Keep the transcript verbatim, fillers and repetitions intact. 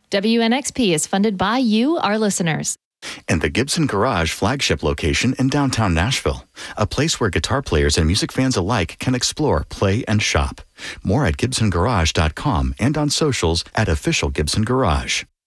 W N X P is funded by you, our listeners. And the Gibson Garage flagship location in downtown Nashville, a place where guitar players and music fans alike can explore, play, and shop. More at gibson garage dot com and on socials at Official Gibson Garage.